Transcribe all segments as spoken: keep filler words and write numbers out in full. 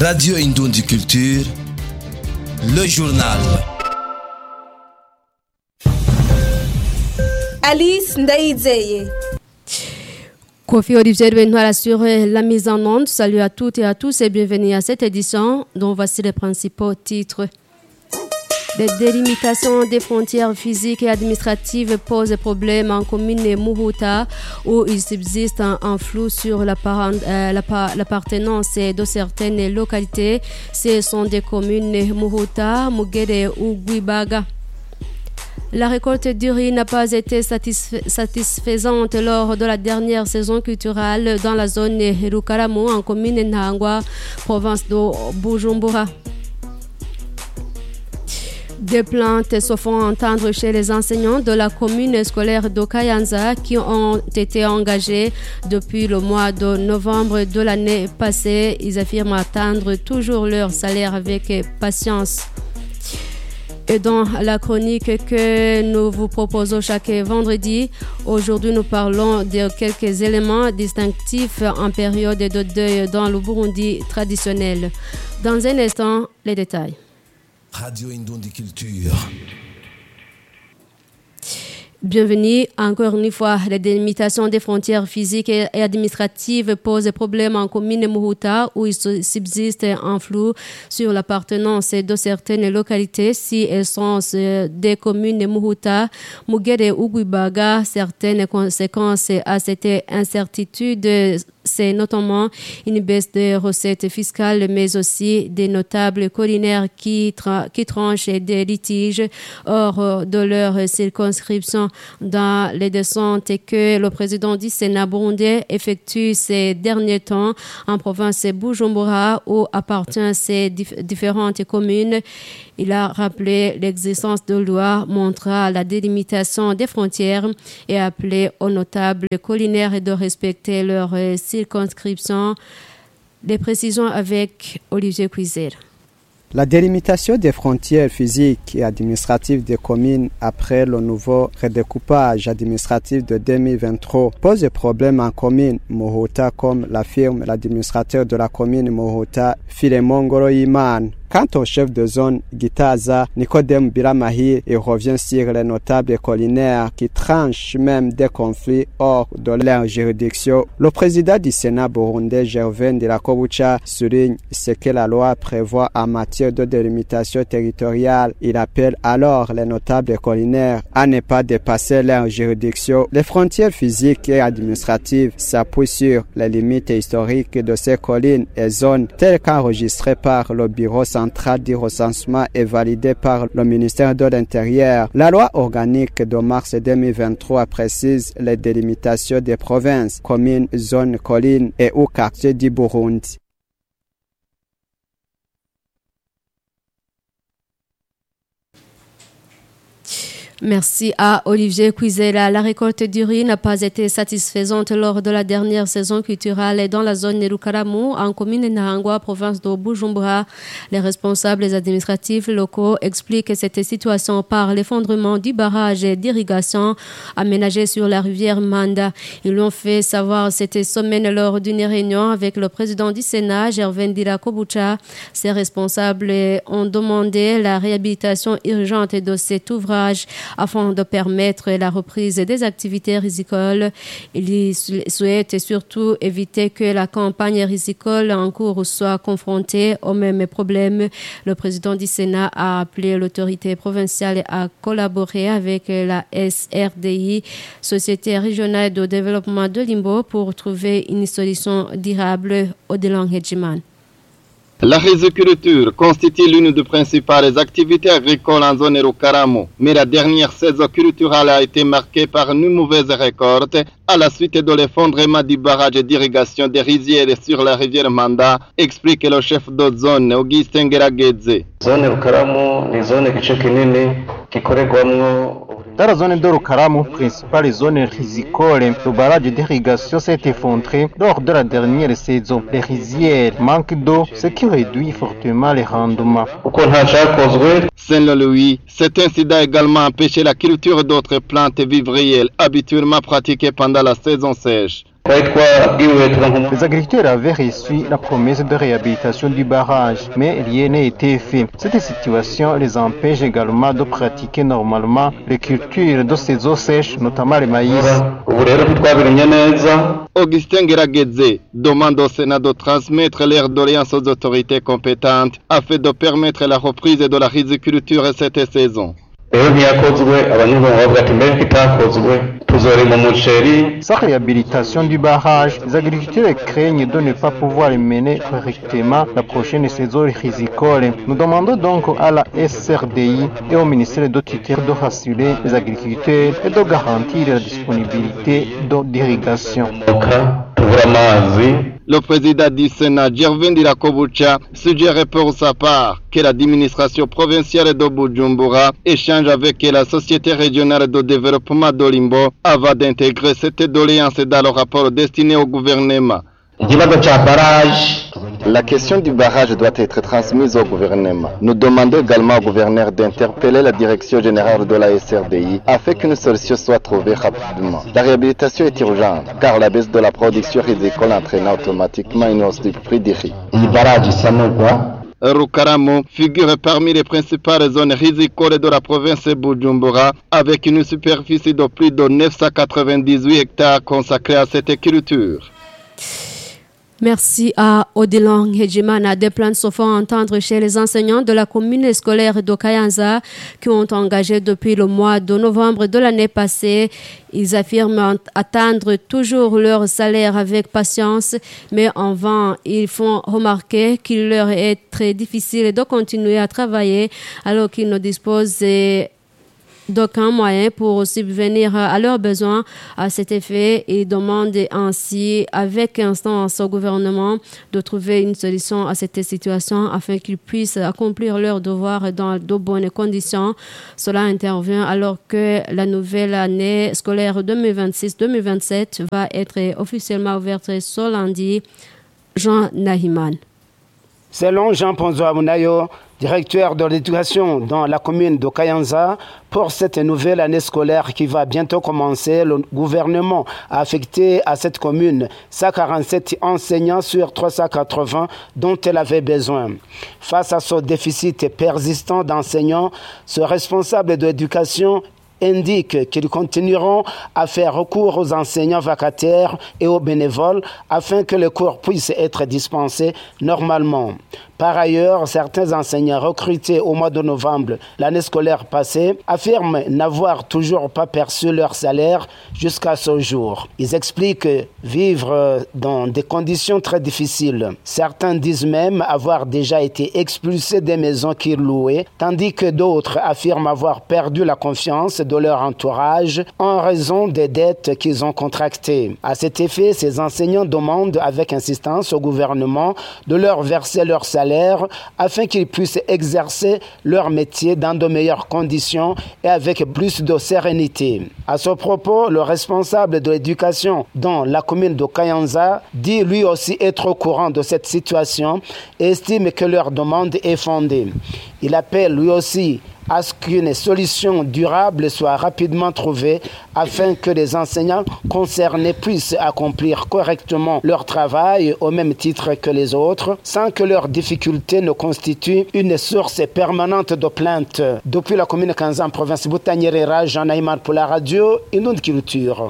Radio Indoundi Culture, le journal. Alice Ndaïdzeye. Kofi Olivier Benoît assure la mise en onde. Salut à toutes et à tous et bienvenue à cette édition dont voici les principaux titres. Des délimitations des frontières physiques et administratives posent problème en commune Muhuta où il subsiste un, un flou sur l'appartenance de certaines localités. Ce sont des communes Muhuta, Mugere ou Gwibaga. La récolte du riz n'a pas été satisf- satisfaisante lors de la dernière saison culturelle dans la zone Rukaramu en commune Nhangwa, province de Bujumbura. Des plaintes se font entendre chez les enseignants de la commune scolaire de Kayanza qui ont été engagés depuis le mois de novembre de l'année passée. Ils affirment attendre toujours leur salaire avec patience. Et dans la chronique que nous vous proposons chaque vendredi, aujourd'hui nous parlons de quelques éléments distinctifs en période de deuil dans le Burundi traditionnel. Dans un instant, les détails. Radio Indoundi Culture. Bienvenue. Encore une fois, les délimitations des frontières physiques et administratives posent problème en commune Muhuta où il subsiste un flou sur l'appartenance de certaines localités. Si elles sont des communes Muhuta, Mugere ou Gwibaga, certaines conséquences à cette incertitude, c'est notamment une baisse des recettes fiscales, mais aussi des notables collinaires qui, tra- qui tranchent des litiges hors de leur circonscription dans les descentes que le président du Sénat burundais effectue ces derniers temps en province Bujumbura où appartiennent ces dif- différentes communes. Il a rappelé l'existence de lois montrant la délimitation des frontières et appelé aux notables collinaires de respecter leur circonscription. Des précisions avec Olivier Cuizer. La délimitation des frontières physiques et administratives des communes après le nouveau redécoupage administratif de deux mille vingt-trois pose problème en commune Muhuta, comme l'affirme l'administrateur de la commune Muhuta, Philemon Ngoroyimana. Quant au chef de zone Gitaza, Nicodème Biramahir, il revient sur les notables collinaires qui tranchent même des conflits hors de leur juridiction. Le président du Sénat burundais, Gervais Ndirakobucha, souligne ce que la loi prévoit en matière de délimitation territoriale. Il appelle alors les notables collinaires à ne pas dépasser leur juridiction. Les frontières physiques et administratives s'appuient sur les limites historiques de ces collines et zones telles qu'enregistrées par le bureau central du recensement et validé par le ministère de l'Intérieur. La loi organique de mars deux mille vingt-trois précise les délimitations des provinces, communes, zones, collines et ou quartiers du Burundi. Merci à Olivier Cuizela. La récolte du riz n'a pas été satisfaisante lors de la dernière saison culturelle dans la zone de Rukaramu, en commune Nhangwa, province de Bujumbura. Les responsables administratifs locaux expliquent cette situation par l'effondrement du barrage d'irrigation aménagé sur la rivière Manda. Ils l'ont fait savoir cette semaine lors d'une réunion avec le président du Sénat, Gervais Ndirakobucha. Ces responsables ont demandé la réhabilitation urgente de cet ouvrage afin de permettre la reprise des activités rizicoles. Il souhaite surtout éviter que la campagne rizicole en cours soit confrontée aux mêmes problèmes. Le président du Sénat a appelé l'autorité provinciale à collaborer avec la S R D I, Société régionale de développement de Limbo, pour trouver une solution durable au Delan Hedjiman. La riziculture constitue l'une des principales activités agricoles en zone Rukaramu, mais la dernière saison culturelle a été marquée par une mauvaise récolte à la suite de l'effondrement du barrage d'irrigation des rizières sur la rivière Manda, explique le chef de zone Augustin Ngerageze. Zone Rukaramu ni zone gice kinini gikorerwamwo. Dans la zone de Rukaramu, principale zone rizicole, le barrage d'irrigation s'est effondré lors de la dernière saison. Les rizières manquent d'eau, ce qui réduit fortement les rendements. Selon lui, cet incident a également empêché la culture d'autres plantes vivrières habituellement pratiquées pendant la saison sèche. Les agriculteurs avaient reçu la promesse de réhabilitation du barrage, mais rien n'a été fait. Cette situation les empêche également de pratiquer normalement les cultures de ces eaux sèches, notamment le maïs. Augustin Gerageze demande au Sénat de transmettre leurs doléances aux autorités compétentes afin de permettre la reprise de la riziculture cette saison. Sans réhabilitation du barrage, les agriculteurs craignent de ne pas pouvoir mener correctement la prochaine saison rizicole. Nous demandons donc à la S R D I et au ministère de tutelle de rassurer les agriculteurs et de garantir la disponibilité d'irrigation. Le président du Sénat, Gervin Dirakobucha, suggère pour sa part que l'administration provinciale de Bujumbura échange avec la Société régionale de développement d'Olimbo avant d'intégrer cette doléance dans le rapport destiné au gouvernement. La question du barrage doit être transmise au gouvernement. Nous demandons également au gouverneur d'interpeller la direction générale de la S R D I afin qu'une solution soit trouvée rapidement. La réhabilitation est urgente car la baisse de la production rizicole entraîne automatiquement une hausse du prix du riz. Rukaramo figure parmi les principales zones rizicoles de la province de Bujumbura avec une superficie de plus de neuf cent quatre-vingt-dix-huit hectares consacrés à cette culture. Merci à Odilon Hedjimana. Des plaintes se font entendre chez les enseignants de la commune scolaire de Kayanza qui ont engagé depuis le mois de novembre de l'année passée. Ils affirment attendre toujours leur salaire avec patience, mais en vain, ils font remarquer qu'il leur est très difficile de continuer à travailler alors qu'ils ne disposent d'aucun moyen pour subvenir à leurs besoins. À cet effet, ils demandent ainsi avec instance au gouvernement de trouver une solution à cette situation afin qu'ils puissent accomplir leurs devoirs dans de bonnes conditions. Cela intervient alors que la nouvelle année scolaire deux mille vingt-six deux mille vingt-sept va être officiellement ouverte ce lundi. Jean Nahiman. Selon Jean Ponzo Amunayo, directeur de l'éducation dans la commune de Kayanza, pour cette nouvelle année scolaire qui va bientôt commencer, le gouvernement a affecté à cette commune cent quarante-sept enseignants sur trois cent quatre-vingts dont elle avait besoin. Face à ce déficit persistant d'enseignants, ce responsable de l'éducation indique qu'ils continueront à faire recours aux enseignants vacataires et aux bénévoles afin que les cours puissent être dispensés normalement. Par ailleurs, certains enseignants recrutés au mois de novembre l'année scolaire passée affirment n'avoir toujours pas perçu leur salaire jusqu'à ce jour. Ils expliquent vivre dans des conditions très difficiles. Certains disent même avoir déjà été expulsés des maisons qu'ils louaient, tandis que d'autres affirment avoir perdu la confiance de leur entourage en raison des dettes qu'ils ont contractées. À cet effet, ces enseignants demandent avec insistance au gouvernement de leur verser leur salaire afin qu'ils puissent exercer leur métier dans de meilleures conditions et avec plus de sérénité. À ce propos, le responsable de l'éducation dans la commune de Kayanza dit lui aussi être au courant de cette situation et estime que leur demande est fondée. Il appelle lui aussi à ce qu'une solution durable soit rapidement trouvée afin que les enseignants concernés puissent accomplir correctement leur travail au même titre que les autres, sans que leurs difficultés ne constituent une source permanente de plaintes. Depuis la commune de Kanza en province Boutanyerera, Jean Naïman pour la radio Inonde Culture.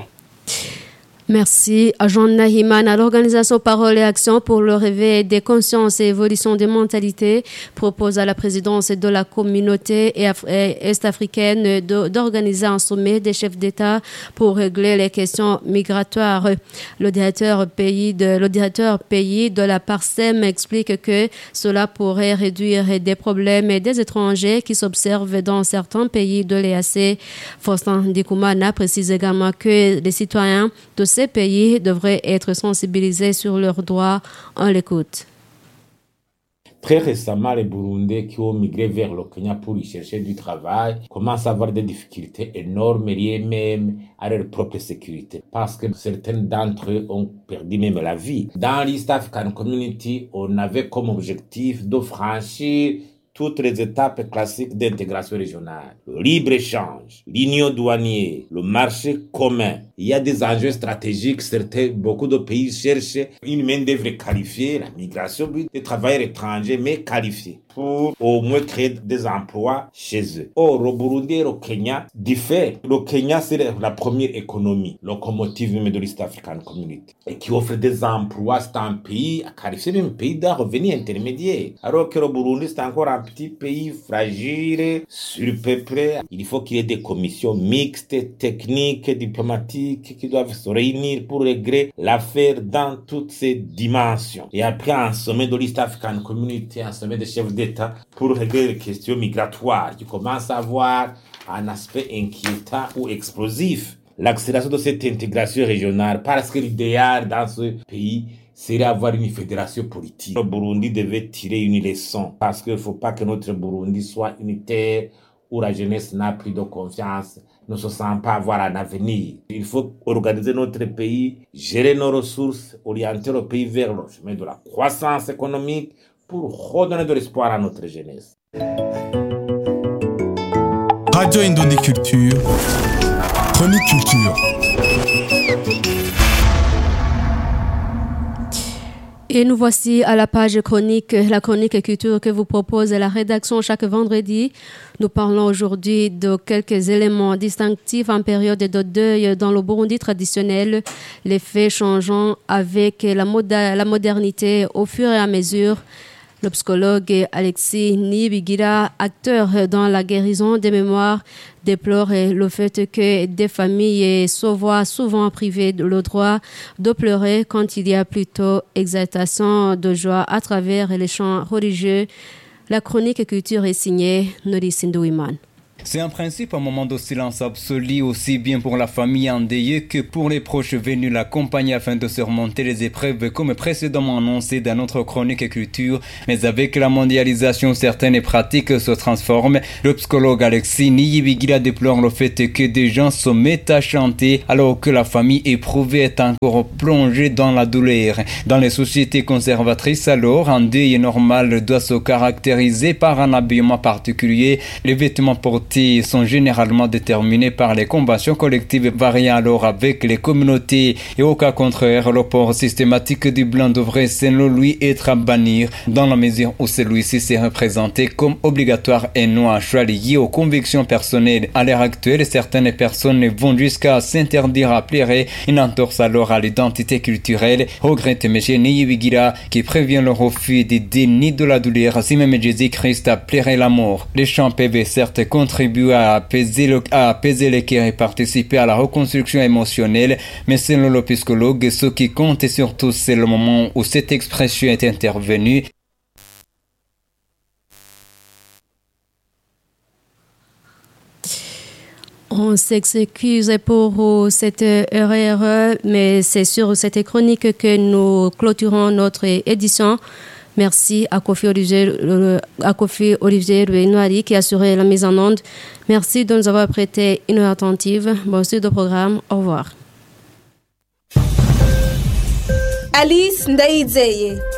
Merci à Jean Nahiman. À l'organisation Parole et Action pour le réveil des consciences et évolution des mentalités propose à la présidence de la communauté est-africaine d'organiser un sommet des chefs d'État pour régler les questions migratoires. Le directeur pays de, le directeur pays de la Parsem explique que cela pourrait réduire des problèmes des étrangers qui s'observent dans certains pays de l'E A C. Faustin Dikoumana précise également que les citoyens de ces pays devraient être sensibilisés sur leurs droits. On l'écoute. Très récemment, les Burundais qui ont migré vers le Kenya pour y chercher du travail commencent à avoir des difficultés énormes liées même à leur propre sécurité. Parce que certains d'entre eux ont perdu même la vie. Dans l'East African Community, on avait comme objectif de franchir toutes les étapes classiques d'intégration régionale. Le libre-échange, l'union douanière, le marché commun. Il y a des enjeux stratégiques. Certains, beaucoup de pays cherchent une main-d'œuvre qualifiée, la migration, des travailleurs étrangers, mais qualifiés, pour au moins créer des emplois chez eux. Or, au Burundi et au Kenya diffèrent. Le Kenya, c'est la première économie, locomotive même de l'East African Community, et qui offre des emplois. C'est un pays qualifié, même un pays d'un revenu intermédiaire. Alors que le Burundi, c'est encore un petit pays fragile, surpeuplé. Il faut qu'il y ait des commissions mixtes, techniques, diplomatiques, qui doivent se réunir pour régler l'affaire dans toutes ses dimensions. Et après, un sommet de l'East African Community, un sommet des chefs d'État pour régler les questions migratoires, qui commence à avoir un aspect inquiétant ou explosif. L'accélération de cette intégration régionale, parce que l'idéal dans ce pays, c'est d'avoir une fédération politique. Le Burundi devait tirer une leçon, parce qu'il ne faut pas que notre Burundi soit une terre où la jeunesse n'a plus de confiance, ne se sent pas avoir un avenir. Il faut organiser notre pays, gérer nos ressources, orienter le pays vers le chemin de la croissance économique pour redonner de l'espoir à notre jeunesse. Radio Indondi Culture, chronique culture. Et nous voici à la page chronique, la chronique culture que vous propose la rédaction chaque vendredi. Nous parlons aujourd'hui de quelques éléments distinctifs en période de deuil dans le Burundi traditionnel, les faits changeant avec la, moda- la modernité au fur et à mesure. Le psychologue Alexis Niyibigira, acteur dans la guérison des mémoires, déplore le fait que des familles se voient souvent privées de le droit de pleurer quand il y a plutôt exaltation de joie à travers les chants religieux. La chronique culture est signée Norris Ndouiman. C'est en principe un moment de silence absolu aussi bien pour la famille endeuillée que pour les proches venus l'accompagner afin de surmonter les épreuves comme précédemment annoncé dans notre chronique culture. Mais avec la mondialisation, certaines pratiques se transforment. Le psychologue Alexis Niyibigira déplore le fait que des gens se mettent à chanter alors que la famille éprouvée est encore plongée dans la douleur. Dans les sociétés conservatrices, alors, un deuil normal doit se caractériser par un habillement particulier. Les vêtements portés sont généralement déterminés par les conventions collectives variant alors avec les communautés et au cas contraire, le port systématique du blanc devrait selon lui être à bannir dans la mesure où celui-ci s'est représenté comme obligatoire et non un choix lié aux convictions personnelles. À l'heure actuelle, certaines personnes vont jusqu'à s'interdire à pleurer, une entorse alors à l'identité culturelle, regrette M. Niyibigira qui prévient le refus des dénis de la douleur si même Jésus-Christ a pleuré la mort. Les chants peuvent certes contribuer à apaiser, le, à apaiser les cœurs et participer à la reconstruction émotionnelle, mais selon le psychologue, ce qui compte surtout c'est le moment où cette expression est intervenue. On s'excuse pour cette erreur, mais c'est sur cette chronique que nous clôturons notre édition. Merci à Kofi Olivier, à Kofi Olivier Noiri qui a assuré la mise en onde. Merci de nous avoir prêté une oreille attentive. Bon suite au programme. Au revoir. Alice Ndaizeye.